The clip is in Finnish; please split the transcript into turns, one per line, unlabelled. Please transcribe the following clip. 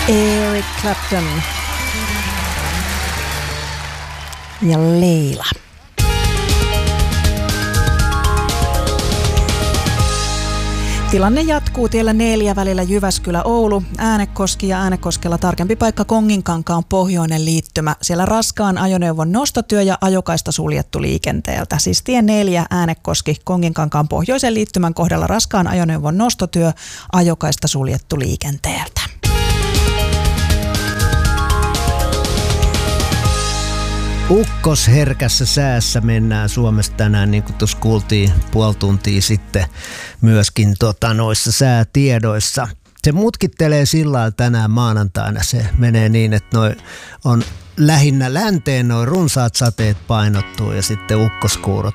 Eric Clapton ja Leila. Tilanne jatkuu tiellä 4 välillä Jyväskylä-Oulu, Äänekoski ja Äänekoskella tarkempi paikka Konginkankaan pohjoinen liittymä. Siellä raskaan ajoneuvon nostotyö ja ajokaista suljettu liikenteeltä. Siis tie 4 Äänekoski Konginkankaan pohjoisen liittymän kohdalla raskaan ajoneuvon nostotyö, ajokaista suljettu liikenteeltä.
Ukkosherkässä säässä mennään Suomessa tänään, niin kuin tuossa kuultiin puoli tuntia sitten myöskin noissa säätiedoissa. Se mutkittelee sillä lailla tänään maanantaina. Se menee niin, että noi on lähinnä länteen, noin runsaat sateet painottuu ja sitten ukkoskuurot